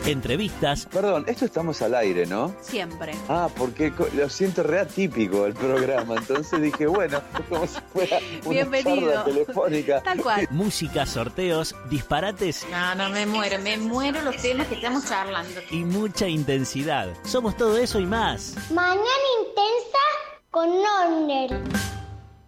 entrevistas. Perdón, esto estamos al aire, ¿no? Siempre. Porque lo siento re atípico el programa, entonces dije, bueno, es como si fuera una Bienvenido. charla telefónica. Tal cual. Música, sorteos, disparates No, me muero los temas que estamos charlando. y mucha intensidad. Somos todo eso y más. Mañana intensa con Nonder.